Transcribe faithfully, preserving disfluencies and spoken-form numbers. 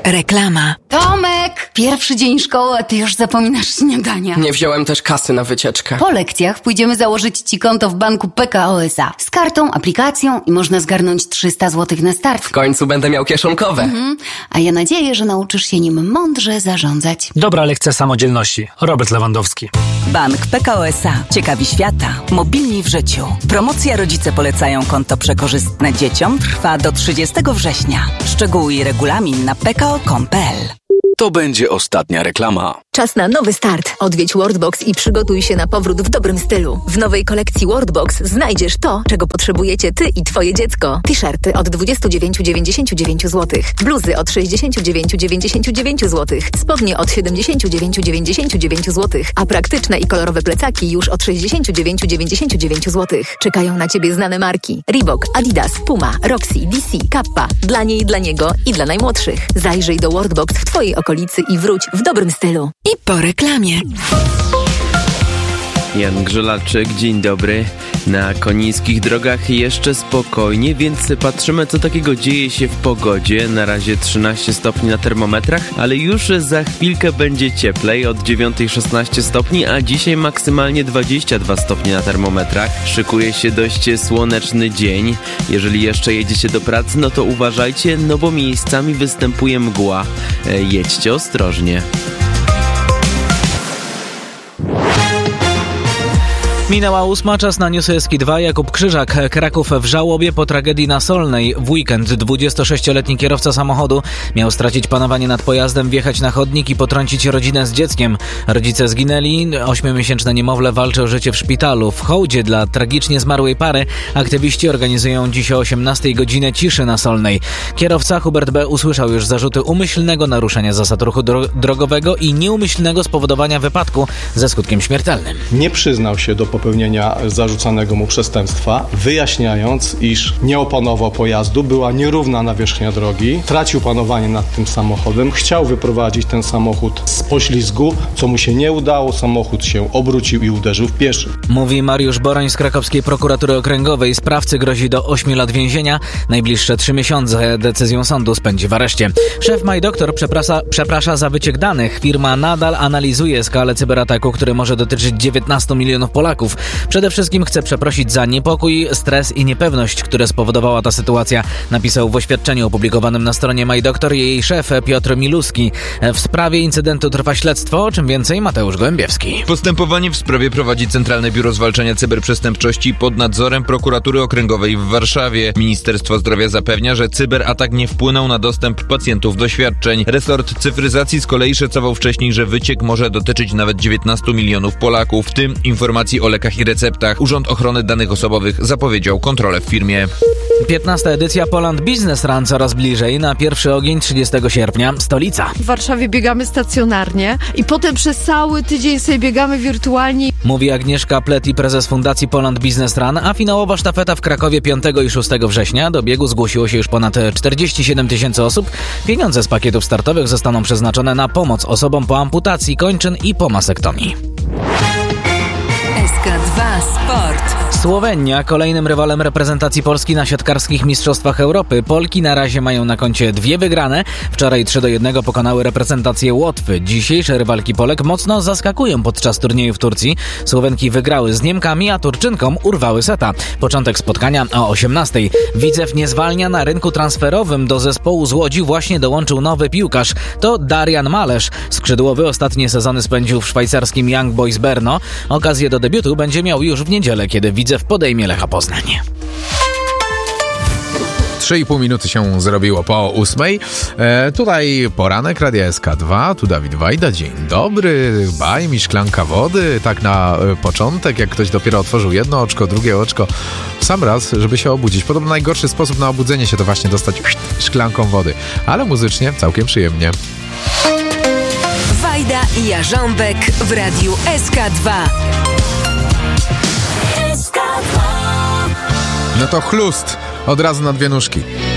Reklama. Tomek! Pierwszy dzień szkoły, a ty już zapominasz śniadania. Nie wziąłem też kasy na wycieczkę. Po lekcjach pójdziemy założyć ci konto w banku P K O S A. Z kartą, aplikacją i można zgarnąć trzysta złotych na start. W końcu będę miał kieszonkowe. Mhm. A ja nadzieję, że nauczysz się nim mądrze zarządzać. Dobra lekcja samodzielności. Robert Lewandowski. Bank P K O S A. Ciekawi świata. Mobilni w życiu. Promocja Rodzice polecają konto przekorzystne dzieciom trwa do trzydziestego września. Szczegóły i regulamin na p k o kropka com kropka p l. To będzie ostatnia reklama. Czas na nowy start. Odwiedź Worldbox i przygotuj się na powrót w dobrym stylu. W nowej kolekcji Worldbox znajdziesz to, czego potrzebujecie ty i twoje dziecko. T-shirty od dwadzieścia dziewięć dziewięćdziesiąt dziewięć złotych. Bluzy od sześćdziesiąt dziewięć dziewięćdziesiąt dziewięć złotych. Spodnie od siedemdziesiąt dziewięć dziewięćdziesiąt dziewięć złotych. A praktyczne i kolorowe plecaki już od sześćdziesiąt dziewięć dziewięćdziesiąt dziewięć złotych. Czekają na ciebie znane marki. Reebok, Adidas, Puma, Roxy, D C, Kappa. Dla niej, dla niego i dla najmłodszych. Zajrzyj do Worldbox w twojej okolicy i wróć w dobrym stylu. I po reklamie. Jan Grzelaczek, dzień dobry. Na konińskich drogach jeszcze spokojnie, więc patrzymy, co takiego dzieje się w pogodzie. Na razie trzynaście stopni na termometrach, ale już za chwilkę będzie cieplej, od dziewiątej szesnaście stopni, a dzisiaj maksymalnie dwadzieścia dwa stopnie na termometrach. Szykuje się dość słoneczny dzień. Jeżeli jeszcze jedziecie do pracy, no to uważajcie, no bo miejscami występuje mgła. E, jedźcie ostrożnie. Minęła ósma, czas na Newsy S K dwa. Jakub Krzyżak. Kraków w żałobie po tragedii na Solnej. W weekend dwudziestosześcioletni kierowca samochodu miał stracić panowanie nad pojazdem, wjechać na chodnik i potrącić rodzinę z dzieckiem. Rodzice zginęli, ośmiomiesięczne niemowlę walczy o życie w szpitalu. W hołdzie dla tragicznie zmarłej pary aktywiści organizują dziś o osiemnastej godzinę ciszy na Solnej. Kierowca Hubert B. usłyszał już zarzuty umyślnego naruszenia zasad ruchu dro- drogowego i nieumyślnego spowodowania wypadku ze skutkiem śmiertelnym. Nie przyznał się do popełnienia zarzucanego mu przestępstwa, wyjaśniając, iż nie opanował pojazdu, była nierówna nawierzchnia drogi, tracił panowanie nad tym samochodem, chciał wyprowadzić ten samochód z poślizgu, co mu się nie udało, samochód się obrócił i uderzył w pieszych. Mówi Mariusz Boroń z krakowskiej prokuratury okręgowej. Sprawcy grozi do ośmiu lat więzienia. Najbliższe trzy miesiące decyzją sądu spędzi w areszcie. Szef MyDoktor przeprasza, przeprasza za wyciek danych. Firma nadal analizuje skalę cyberataku, który może dotyczyć dziewiętnastu milionów Polaków. Przede wszystkim chcę przeprosić za niepokój, stres i niepewność, które spowodowała ta sytuacja, napisał w oświadczeniu opublikowanym na stronie MyDoktor jej szef Piotr Miluski. W sprawie incydentu trwa śledztwo, o czym więcej Mateusz Gołębiewski. Postępowanie w sprawie prowadzi Centralne Biuro Zwalczania Cyberprzestępczości pod nadzorem Prokuratury Okręgowej w Warszawie. Ministerstwo Zdrowia zapewnia, że cyberatak nie wpłynął na dostęp pacjentów do świadczeń. Resort cyfryzacji z kolei szacował wcześniej, że wyciek może dotyczyć nawet dziewiętnastu milionów Polaków, w tym informacji o lekach i receptach. Urząd Ochrony Danych Osobowych zapowiedział kontrolę w firmie. piętnasta edycja Poland Business Run coraz bliżej. Na pierwszy ogień trzydziestego sierpnia stolica. W Warszawie biegamy stacjonarnie i potem przez cały tydzień sobie biegamy wirtualnie. Mówi Agnieszka Pleti, prezes Fundacji Poland Business Run, a finałowa sztafeta w Krakowie piątego i szóstego września. Do biegu zgłosiło się już ponad czterdzieści siedem tysięcy osób. Pieniądze z pakietów startowych zostaną przeznaczone na pomoc osobom po amputacji kończyn i po masektomii. S K dwa Sport. Słowenia kolejnym rywalem reprezentacji Polski na siatkarskich mistrzostwach Europy. Polki na razie mają na koncie dwie wygrane. Wczoraj trzy do jednego pokonały reprezentację Łotwy. Dzisiejsze rywalki Polek mocno zaskakują podczas turnieju w Turcji. Słowenki wygrały z Niemkami, a Turczynkom urwały seta. Początek spotkania o osiemnastej. Widzew nie zwalnia. Na rynku transferowym do zespołu z Łodzi właśnie dołączył nowy piłkarz. To Darian Malesz. Skrzydłowy ostatnie sezony spędził w szwajcarskim Young Boys Brno. Okazję do debiutu będzie miał już w niedzielę, kiedy Widzew podejmie Lecha Poznań. Trzy i pół minuty się zrobiło po ósmej. E, tutaj poranek Radia S K dwa, tu Dawid Wajda. Dzień dobry, baj mi szklanka wody. Tak na e, początek, jak ktoś dopiero otworzył jedno oczko, drugie oczko, w sam raz, żeby się obudzić. Podobno najgorszy sposób na obudzenie się to właśnie dostać szklanką wody. Ale muzycznie całkiem przyjemnie. Wajda i Jarząbek w Radiu S K dwa. No to chlust od razu na dwie nóżki.